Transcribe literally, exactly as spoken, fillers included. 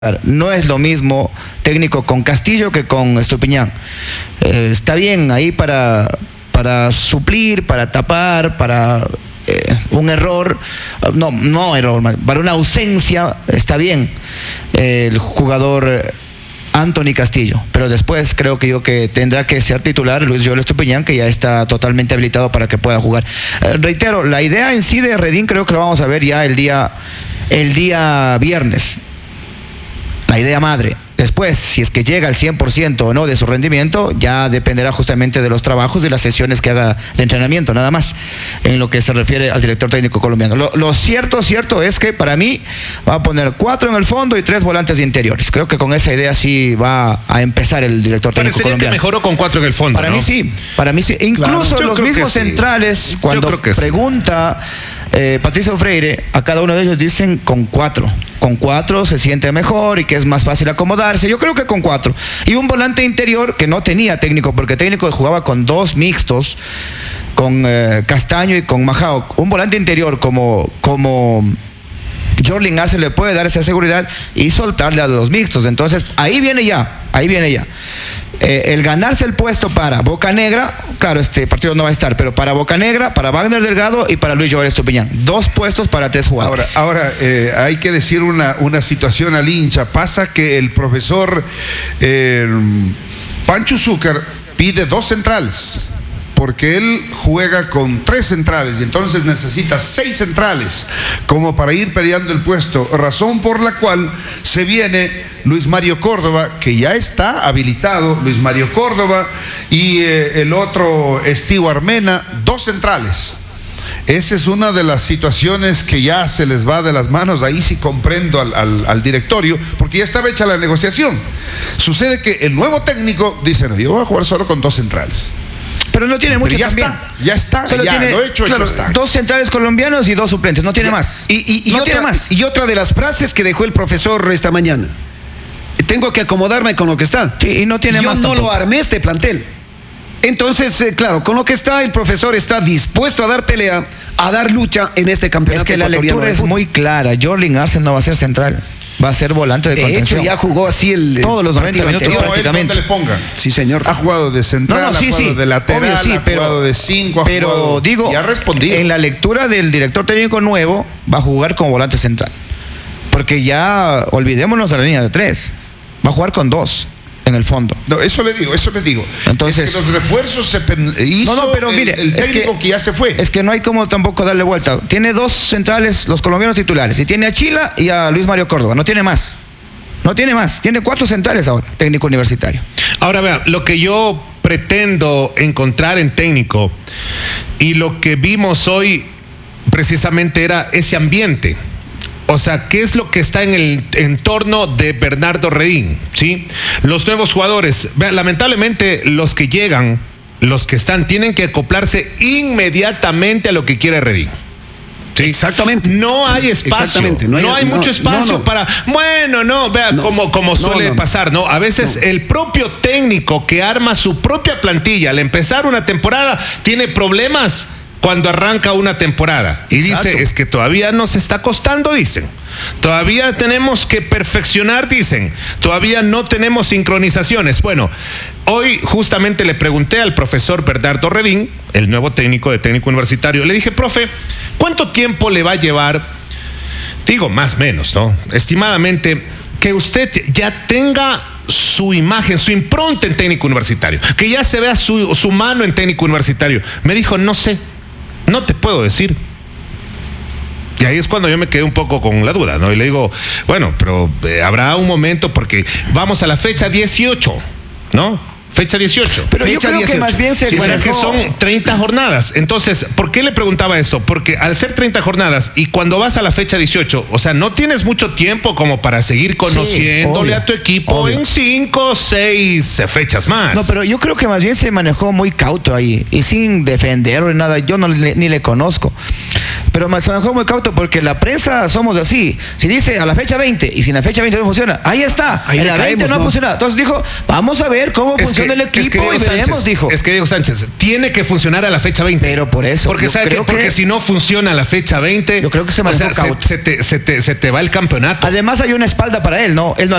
No es lo mismo técnico con Castillo que con Estupiñán. Eh, está bien ahí para, para suplir, para tapar, para eh, un error, no, no error, para una ausencia, está bien eh, el jugador Anthony Castillo, pero después creo que yo que tendrá que ser titular Luis Joel Estupiñán, que ya está totalmente habilitado para que pueda jugar. Eh, reitero, la idea en sí de Redín creo que lo vamos a ver ya el día, el día viernes. La idea madre. Después, si es que llega al cien por ciento o no de su rendimiento, ya dependerá justamente de los trabajos y las sesiones que haga de entrenamiento, nada más, en lo que se refiere al director técnico colombiano. Lo, lo cierto, cierto es que para mí va a poner cuatro en el fondo y tres volantes interiores. Creo que con esa idea sí va a empezar el director técnico Parecería colombiano. Que mejoró con cuatro en el fondo, Para ¿no? mí sí, para mí sí. Incluso claro, los mismos sí. centrales, cuando pregunta sí. eh, Patricio Freire, a cada uno de ellos dicen con cuatro. Con cuatro se siente mejor y que es más fácil acomodarse. Yo creo que con cuatro. Y un volante interior que no tenía técnico, porque técnico jugaba con dos mixtos, con eh, Castaño y con Majao. Un volante interior como, como Jorlin Arce le puede dar esa seguridad y soltarle a los mixtos. Entonces, ahí viene ya, ahí viene ya. Eh, el ganarse el puesto para Bocanegra, claro, este partido no va a estar, pero para Bocanegra, para Wagner Delgado y para Luis Joel Estupiñán. Dos puestos para tres jugadores. Ahora, ahora eh, hay que decir una, una situación al hincha. Pasa que el profesor eh, Pancho Zúcar pide dos centrales, porque él juega con tres centrales y entonces necesita seis centrales como para ir peleando el puesto, razón por la cual se viene Luis Mario Córdoba, que ya está habilitado, Luis Mario Córdoba y eh, el otro Stewart Mena, dos centrales. Esa es una de las situaciones que ya se les va de las manos. Ahí sí comprendo al, al, al directorio, porque ya estaba hecha la negociación. Sucede que el nuevo técnico dice, no, yo voy a jugar solo con dos centrales. Pero no tiene mucho ya también. Está, ya está, Solo ya tiene, lo hecho, claro, hecho está. Dos centrales colombianos y dos suplentes, no tiene ya. más. Y, y, y no otra, tiene más. Y otra de las frases que dejó el profesor esta mañana. Tengo que acomodarme con lo que está. Sí, y no tiene Yo más no tampoco. lo armé este plantel. Entonces, eh, claro, con lo que está, el profesor está dispuesto a dar pelea, a dar lucha en este campeonato. Es que la lectura es muy clara. Jorlin Arce no va a ser central, va a ser volante de, de contención. hecho, ya jugó así el todos los noventa minutos no, prácticamente. le pongan. Sí, señor. Ha jugado de central, No, no, sí, ha jugado sí, de lateral, obvio, sí, ha pero, jugado de cinco, ha pero jugado, digo, y ha respondido. En la lectura del director técnico nuevo, va a jugar como volante central. Porque ya olvidémonos de la línea de tres. Va a jugar con dos en el fondo. No, eso le digo, eso le digo. Entonces, es que los refuerzos se pen... hizo no, no, pero el, mire, el técnico que, que ya se fue. Es que no hay como tampoco darle vuelta. Tiene dos centrales, los colombianos titulares, y tiene a Chila y a Luis Mario Córdoba. No tiene más. No tiene más. Tiene cuatro centrales ahora, técnico universitario. Ahora vean, lo que yo pretendo encontrar en técnico y lo que vimos hoy precisamente era ese ambiente. O sea, ¿qué es lo que está en el entorno de Bernardo Redín? ¿Sí? Los nuevos jugadores, vean, lamentablemente los que llegan, los que están, tienen que acoplarse inmediatamente a lo que quiere Redín. Sí. Exactamente. No hay espacio. Exactamente. No hay, no hay no, mucho espacio no, no. para. Bueno, no, vea, no, como, como suele no, no, pasar, ¿no? A veces no. el propio técnico que arma su propia plantilla al empezar una temporada tiene problemas cuando arranca una temporada y Exacto. dice, es que todavía nos está costando, dicen. Todavía tenemos que perfeccionar, dicen. Todavía no tenemos sincronizaciones. Bueno, hoy justamente le pregunté al profesor Bernardo Redín, el nuevo técnico de técnico universitario, le dije, profe, ¿cuánto tiempo le va a llevar, digo más o menos, ¿no? Estimadamente, que usted ya tenga su imagen, su impronta en técnico universitario, que ya se vea su, su mano en técnico universitario? Me dijo, no sé, no te puedo decir. Y ahí es cuando yo me quedé un poco con la duda, ¿no? Y le digo, bueno, pero eh, habrá un momento porque vamos a la fecha dieciocho, ¿no? Fecha dieciocho. Pero Fecha yo creo dieciocho. que más bien se Sí, manejó... que son treinta jornadas. Entonces, ¿por qué le preguntaba esto? Porque al ser treinta jornadas y cuando vas a la fecha dieciocho, o sea, no tienes mucho tiempo como para seguir conociéndole sí, a tu equipo obvio. en cinco, seis fechas más. No, pero yo creo que más bien se manejó muy cauto ahí y sin defender ni nada. Yo no le, ni le conozco. Pero me se dejó muy cauto porque la prensa somos así. Si dice a la fecha veinte y si en la fecha veinte no funciona, ahí está. Ahí en le la veinte caemos, no, ¿no? funciona. Entonces dijo, vamos a ver cómo Es funciona que- el equipo es que Diego y veremos, Sánchez, dijo. Es que Diego Sánchez tiene que funcionar a la fecha veinte. Pero por eso, Porque, yo ¿sabe creo qué? Porque que- si no funciona a la fecha veinte, Yo creo que se o sea, manejó se, cauto. se te, se te- se te va el campeonato. Además hay una espalda para él, ¿no? Él no